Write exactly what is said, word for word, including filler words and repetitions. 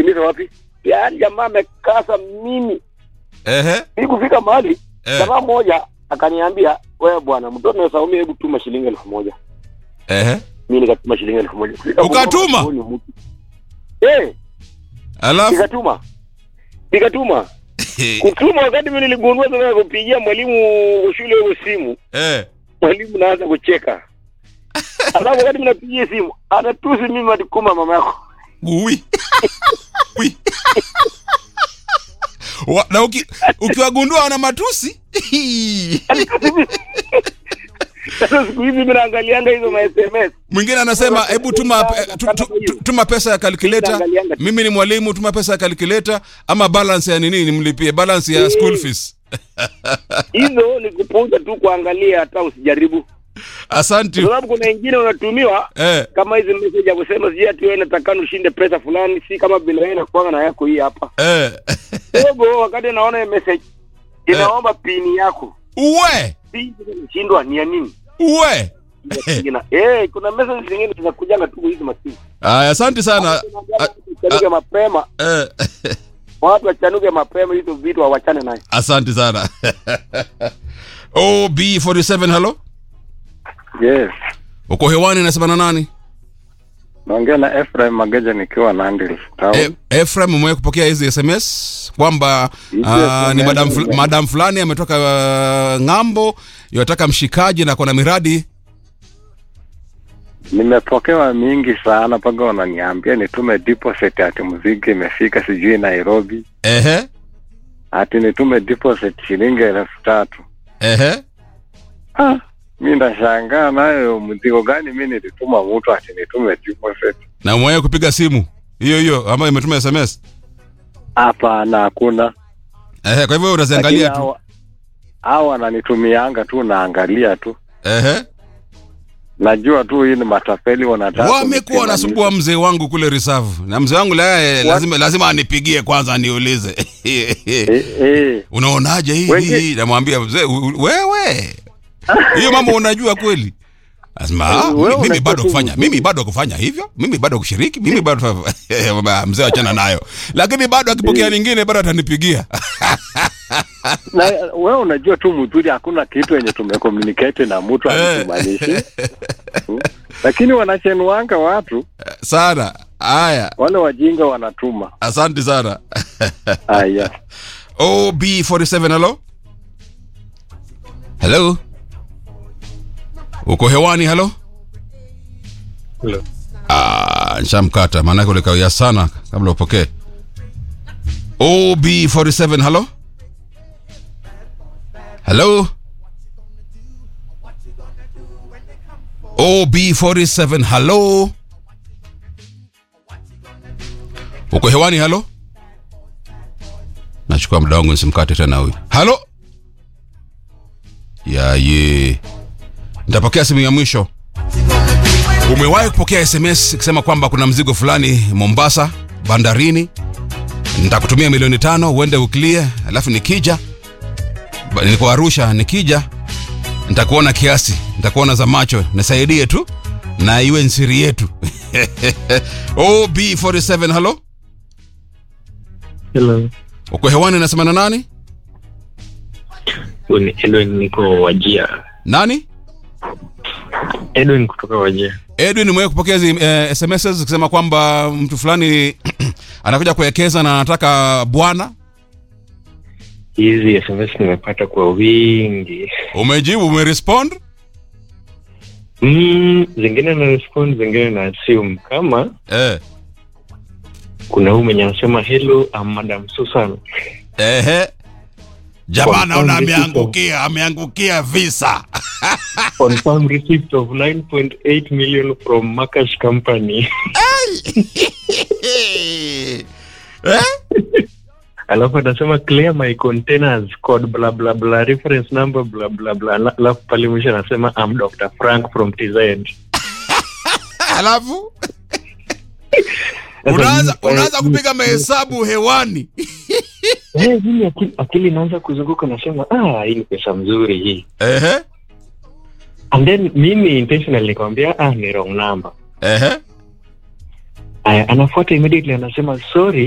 niulize wapi? Yaani jamaa amekasa mimi. Ehe. Nikufika mahali, Eh. jamaa mmoja akaniambia, "Wewe bwana, mtoto wa Saumi hebu tuma shilingi elfu moja." Ehe. Mimi nikatuma shilingi elfu moja. Ukatuma? Eh. Alafu Nikatuma. Nikatuma. Kutuma wakati mimi niligundua sana kupigia mwalimu shule wa simu. eh. Mwalimu naanza kucheka. Alafu wakati mnapigia simu, anatusi mimi atikuma mama yako. Ui. Ui. Wa, na uki, ukiwagundua wana matusi. Sasa siku hizi mimi naangalianga hizo ma S M S. Mwingine anasema hebu tuma tu, tu, tu, tuma pesa ya calculator. Mimi ni mwalimu, tuma pesa ya calculator ama balance ya nini nimlipie, balance ya school fees. Hizo ni kupuuza tu kuangalia, hata usijaribu. Asante. Kwa sababu kuna wengine unatumiwa eh. kama hizi message ya kusema sije ati wewe unataka ushinde pesa fulani, si kama bila wewe inakuanga na yako hii hapa. Eh. Dogo wakati naona hiyo message inaomba pin yako. Uwe. Pin inashindwa ni ya nini? Uwe. Eh, kuna message zingine zinakuja tu hizi masimu. Ah, asante sana. Chanuke mapema. Eh. Watu wachanuke mapema hizo vitu hawachane naye. Asante sana. O B forty-seven, hello? Yes. Uko hewani nasema na nani? Naongea na Ephraim Mageja nikiwa Nandi town. E, Ephraim umewahi kupokea hizi S M S kwamba uh, ni madam fl- madam fulani ametoka uh, ng'ambo, yataka mshikaji na kuna miradi? Nimepokewa mingi sana paka wananiambia nitume deposit ati muziki imefika sijui Nairobi. Ehe. Ati nitume deposit shilingi elfu tatu. Ehe. Ah, mimi ndashangaa nayo mzigo gani mimi nilituma mtu ati nitume deposit. Na umewahi kupiga simu hiyo hiyo ambayo imetuma S M S? Hapana, hakuna. Ehe, kwa hivyo unaziangalia tu. Hao wananitumianga tu naangalia tu. Ehe. Najua tu hii ni matapeli wanataka. Wamekuwa wanasumbua mzee wangu kule reserve. Na mzee wangu la lazima lazima anipigie kwanza aniulize. Eh, eh. Unaonaje hii? Namwambia mzee wewe. Hiyo mambo unajua kweli? Lazima mimi bado kufanya, mimi bado kufanya hivyo, mimi bado kushiriki, mimi bado mzee achana nayo. Lakini bado akipokea nyingine bado atanipigia. Na wewe unajua tu mzuri hakuna kitu yenye tumecommunicate na mtu alitumanishi. Lakini wanachenuanga watu sana. Haya. Wale wajinga wanatuma. Asante sana. Haya. O B forty-seven, hello? Hello? Uko hewani, hello? Hello. Ah, nshamkata maana yake ulikawia sana kabla upokee. O B forty-seven, hello? Hello? O B forty-seven, hello? Uko hewani, hello? Nachukua muda wangu nisimkate tena huyu. Hello? Ya ye. Nitapokea simu ya mwisho. Umewahi kupokea S M S kusema kwamba kuna mzigo fulani Mombasa bandarini, nitakutumia milioni tano uende uklie, alafu nikija niko Arusha, nikija nitakuona kiasi, nitakuona za macho, nisaidie tu na iwe nsiri yetu. O B forty-seven, hello? Hello. Uko hewani nasema na nani? Ni Edwin, niko Wajia. Nani? Edwin kutoka Wajia. Edwin, umewahi kupokea hizi eh, S M S kusema kwamba mtu fulani anakuja kuwekeza na anataka bwana? Hizi S M S nimepata kwa wingi. Umejibu, umerespond? Mm, zingine na respond, zingine na assume kama eh kuna huyu mwenye anasema hello, I'm Madam Susan. Ehe. Jamaa naona ameangukia, ameangukia visa. Confirm receipt of nine point eight million from Makash Company. Eh? Alafu anasema clear my containers code blah blah blah reference number blah blah blah. Alafu pale mwisho anasema I'm Doctor Frank from T Z N. Alafu unaanza unaanza kupiga mahesabu hewani. Eh, mimi akili, akili inaanza kuzunguka, nasema ah, hii ni pesa mzuri hii. Ehe. And then mimi intentionally nikamwambia ah, ni wrong number. Ehe. Aya, anafuata immediately anasema sorry